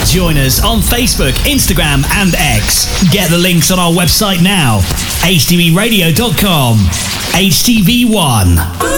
Join us on Facebook, Instagram and X. Get the links on our website now, htbradio.com. HTV1.